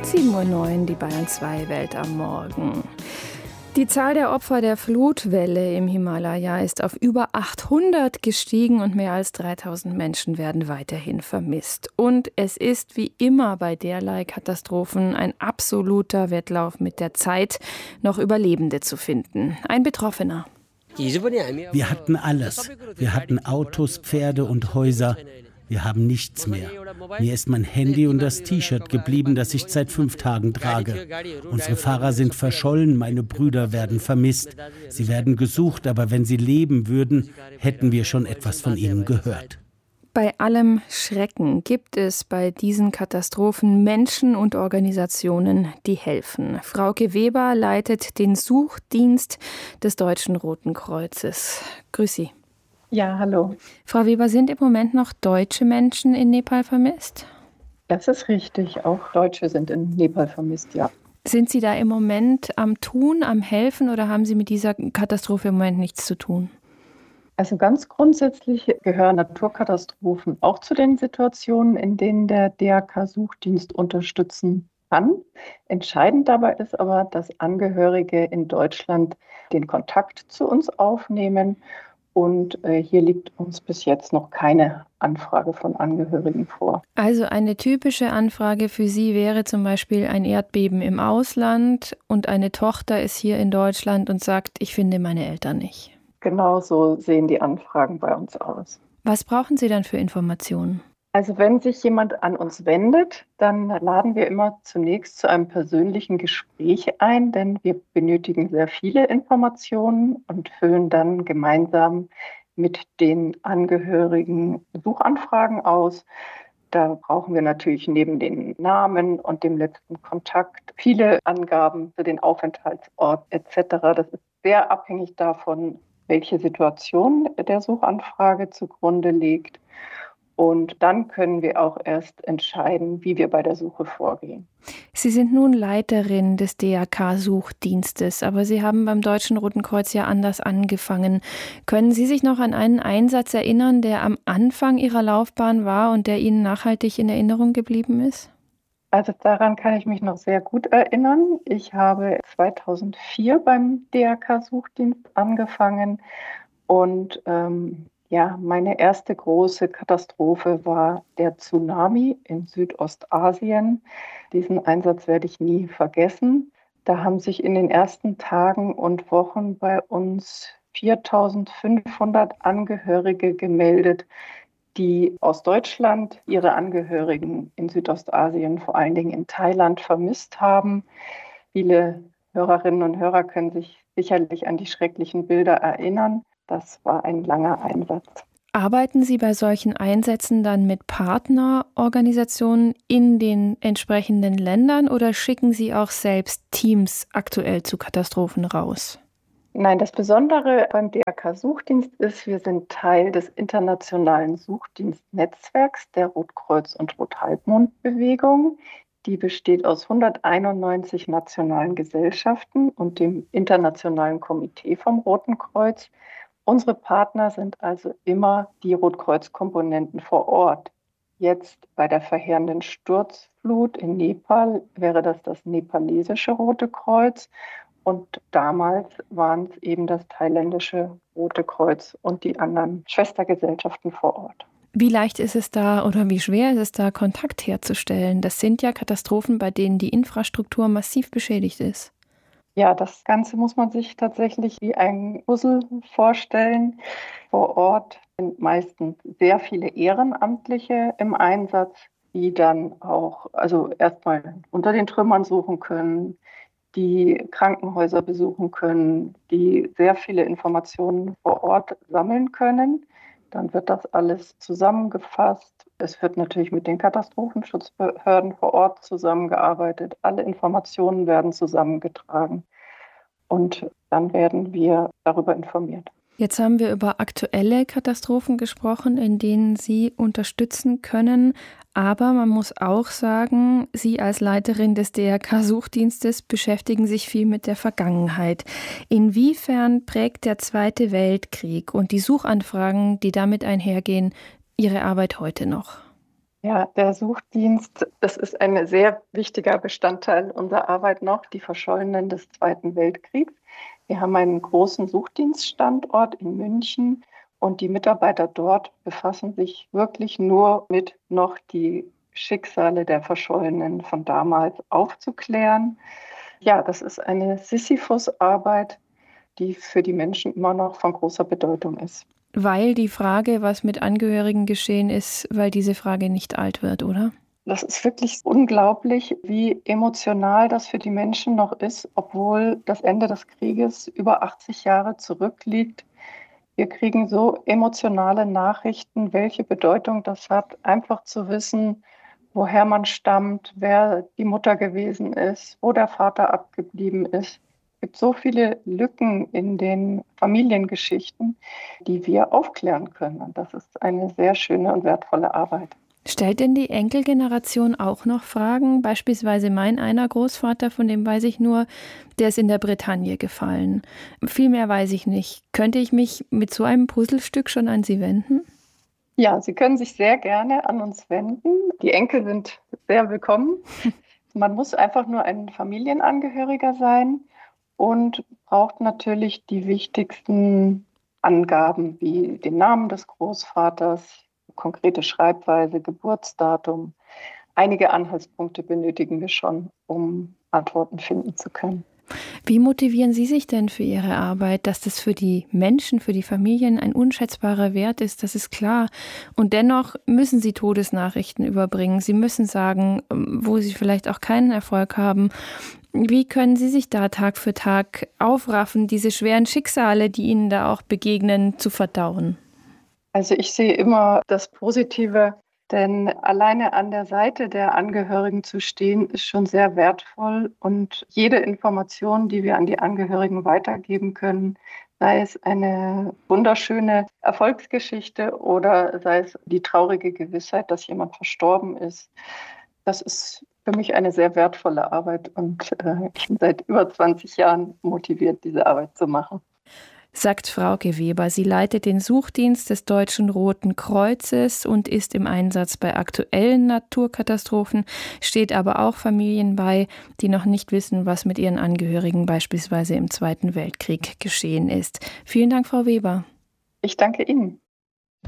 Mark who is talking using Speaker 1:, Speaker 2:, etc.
Speaker 1: 7:09 Uhr, die Bayern 2 Welt am Morgen. Die Zahl der Opfer der Flutwelle im Himalaya ist auf über 800 gestiegen und mehr als 3000 Menschen werden weiterhin vermisst. Und es ist wie immer bei derlei Katastrophen ein absoluter Wettlauf mit der Zeit, noch Überlebende zu finden. Ein Betroffener.
Speaker 2: Wir hatten alles. Wir hatten Autos, Pferde und Häuser. Wir haben nichts mehr. Mir ist mein Handy und das T-Shirt geblieben, das ich seit 5 Tagen trage. Unsere Fahrer sind verschollen, meine Brüder werden vermisst. Sie werden gesucht, aber wenn sie leben würden, hätten wir schon etwas von ihnen gehört.
Speaker 1: Bei allem Schrecken gibt es bei diesen Katastrophen Menschen und Organisationen, die helfen. Frauke Weber leitet den Suchdienst des Deutschen Roten Kreuzes. Grüß Sie.
Speaker 3: Ja, hallo.
Speaker 1: Frau Weber, sind im Moment noch deutsche Menschen in Nepal vermisst?
Speaker 3: Das ist richtig. Auch Deutsche sind in Nepal vermisst, ja.
Speaker 1: Sind Sie da im Moment am Tun, am Helfen oder haben Sie mit dieser Katastrophe im Moment nichts zu tun?
Speaker 3: Also ganz grundsätzlich gehören Naturkatastrophen auch zu den Situationen, in denen der DRK-Suchdienst unterstützen kann. Entscheidend dabei ist aber, dass Angehörige in Deutschland den Kontakt zu uns aufnehmen. Und hier liegt uns bis jetzt noch keine Anfrage von Angehörigen vor.
Speaker 1: Also eine typische Anfrage für Sie wäre zum Beispiel ein Erdbeben im Ausland und eine Tochter ist hier in Deutschland und sagt, ich finde meine Eltern nicht.
Speaker 3: Genau so sehen die Anfragen bei uns aus.
Speaker 1: Was brauchen Sie dann für Informationen?
Speaker 3: Also wenn sich jemand an uns wendet, dann laden wir immer zunächst zu einem persönlichen Gespräch ein, denn wir benötigen sehr viele Informationen und füllen dann gemeinsam mit den Angehörigen Suchanfragen aus. Da brauchen wir natürlich neben den Namen und dem letzten Kontakt viele Angaben für den Aufenthaltsort etc. Das ist sehr abhängig davon, welche Situation der Suchanfrage zugrunde liegt. Und dann können wir auch erst entscheiden, wie wir bei der Suche vorgehen.
Speaker 1: Sie sind nun Leiterin des DRK-Suchdienstes, aber Sie haben beim Deutschen Roten Kreuz ja anders angefangen. Können Sie sich noch an einen Einsatz erinnern, der am Anfang Ihrer Laufbahn war und der Ihnen nachhaltig in Erinnerung geblieben ist?
Speaker 3: Also daran kann ich mich noch sehr gut erinnern. Ich habe 2004 beim DRK-Suchdienst angefangen und meine erste große Katastrophe war der Tsunami in Südostasien. Diesen Einsatz werde ich nie vergessen. Da haben sich in den ersten Tagen und Wochen bei uns 4.500 Angehörige gemeldet, die aus Deutschland ihre Angehörigen in Südostasien, vor allen Dingen in Thailand, vermisst haben. Viele Hörerinnen und Hörer können sich sicherlich an die schrecklichen Bilder erinnern. Das war ein langer Einsatz.
Speaker 1: Arbeiten Sie bei solchen Einsätzen dann mit Partnerorganisationen in den entsprechenden Ländern oder schicken Sie auch selbst Teams aktuell zu Katastrophen raus?
Speaker 3: Nein, das Besondere beim DRK-Suchdienst ist, wir sind Teil des internationalen Suchdienstnetzwerks der Rotkreuz- und Rothalbmond-Bewegung. Die besteht aus 191 nationalen Gesellschaften und dem Internationalen Komitee vom Roten Kreuz. Unsere Partner sind also immer die Rotkreuz-Komponenten vor Ort. Jetzt bei der verheerenden Sturzflut in Nepal wäre das nepalesische Rote Kreuz. Und damals waren es eben das thailändische Rote Kreuz und die anderen Schwestergesellschaften vor Ort.
Speaker 1: Wie leicht ist es da oder wie schwer ist es da, Kontakt herzustellen? Das sind ja Katastrophen, bei denen die Infrastruktur massiv beschädigt ist.
Speaker 3: Ja, das Ganze muss man sich tatsächlich wie ein Puzzle vorstellen. Vor Ort sind meistens sehr viele Ehrenamtliche im Einsatz, die dann auch erstmal unter den Trümmern suchen können, die Krankenhäuser besuchen können, die sehr viele Informationen vor Ort sammeln können. Dann wird das alles zusammengefasst. Es wird natürlich mit den Katastrophenschutzbehörden vor Ort zusammengearbeitet. Alle Informationen werden zusammengetragen und dann werden wir darüber informiert.
Speaker 1: Jetzt haben wir über aktuelle Katastrophen gesprochen, in denen Sie unterstützen können. Aber man muss auch sagen, Sie als Leiterin des DRK-Suchdienstes beschäftigen sich viel mit der Vergangenheit. Inwiefern prägt der Zweite Weltkrieg und die Suchanfragen, die damit einhergehen, Ihre Arbeit heute noch?
Speaker 3: Ja, der Suchdienst, das ist ein sehr wichtiger Bestandteil unserer Arbeit noch, die Verschollenen des Zweiten Weltkriegs. Wir haben einen großen Suchdienststandort in München und die Mitarbeiter dort befassen sich wirklich nur mit noch die Schicksale der Verschollenen von damals aufzuklären. Ja, das ist eine Sisyphus-Arbeit, die für die Menschen immer noch von großer Bedeutung ist.
Speaker 1: Weil die Frage, was mit Angehörigen geschehen ist, weil diese Frage nicht alt wird, oder?
Speaker 3: Das ist wirklich unglaublich, wie emotional das für die Menschen noch ist, obwohl das Ende des Krieges über 80 Jahre zurückliegt. Wir kriegen so emotionale Nachrichten, welche Bedeutung das hat, einfach zu wissen, woher man stammt, wer die Mutter gewesen ist, wo der Vater abgeblieben ist. Es gibt so viele Lücken in den Familiengeschichten, die wir aufklären können. Und das ist eine sehr schöne und wertvolle Arbeit.
Speaker 1: Stellt denn die Enkelgeneration auch noch Fragen? Beispielsweise mein einer Großvater, von dem weiß ich nur, der ist in der Bretagne gefallen. Viel mehr weiß ich nicht. Könnte ich mich mit so einem Puzzlestück schon an Sie wenden?
Speaker 3: Ja, Sie können sich sehr gerne an uns wenden. Die Enkel sind sehr willkommen. Man muss einfach nur ein Familienangehöriger sein und braucht natürlich die wichtigsten Angaben wie den Namen des Großvaters, konkrete Schreibweise, Geburtsdatum. Einige Anhaltspunkte benötigen wir schon, um Antworten finden zu können.
Speaker 1: Wie motivieren Sie sich denn für Ihre Arbeit, dass das für die Menschen, für die Familien ein unschätzbarer Wert ist, das ist klar. Und dennoch müssen Sie Todesnachrichten überbringen. Sie müssen sagen, wo Sie vielleicht auch keinen Erfolg haben. Wie können Sie sich da Tag für Tag aufraffen, diese schweren Schicksale, die Ihnen da auch begegnen, zu verdauen?
Speaker 3: Also ich sehe immer das Positive, denn alleine an der Seite der Angehörigen zu stehen, ist schon sehr wertvoll. Und jede Information, die wir an die Angehörigen weitergeben können, sei es eine wunderschöne Erfolgsgeschichte oder sei es die traurige Gewissheit, dass jemand verstorben ist, das ist für mich eine sehr wertvolle Arbeit. Und ich bin seit über 20 Jahren motiviert, diese Arbeit zu machen.
Speaker 1: Sagt Frauke Weber. Sie leitet den Suchdienst des Deutschen Roten Kreuzes und ist im Einsatz bei aktuellen Naturkatastrophen, steht aber auch Familien bei, die noch nicht wissen, was mit ihren Angehörigen beispielsweise im Zweiten Weltkrieg geschehen ist. Vielen Dank, Frau Weber.
Speaker 3: Ich danke Ihnen.